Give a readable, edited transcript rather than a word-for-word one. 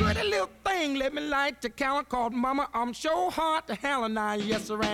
pretty little thing let me like to count called mama. I'm sure hard to hell and I, yes, sir.